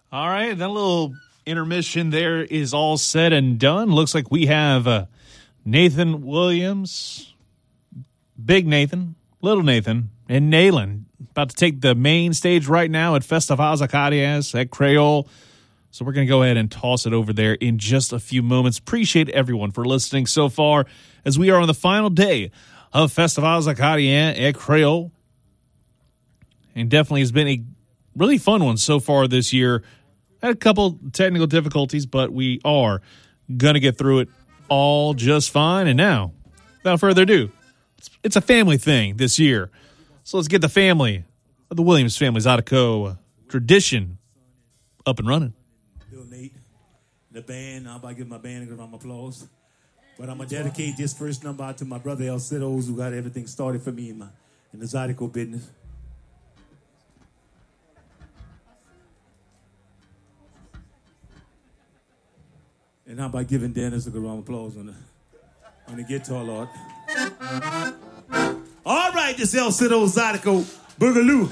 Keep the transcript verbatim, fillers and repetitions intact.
All right, that little intermission there is all said and done. Looks like we have uh, Nathan Williams, Big Nathan, Little Nathan, and Nayland about to take the main stage right now at Festivals Acadias at Creole. So we're going to go ahead and toss it over there in just a few moments. Appreciate everyone for listening so far as we are on the final day of Festivals Acadiens at Creole. And definitely has been a really fun one so far this year. Had a couple technical difficulties, but we are going to get through it all just fine. And now, without further ado, it's, it's a family thing this year. So let's get the family of the Williams Family Zydeco tradition up and running. Bill Nate, the band. I'm about to give my band a round of applause. But I'm going to dedicate this first number out to my brother El Cidos, who got everything started for me in, my, in the Zydeco business. And how about giving Dennis a good round of applause on the, on the guitar, Lord. All right, this El Cido Zydeco Boogaloo.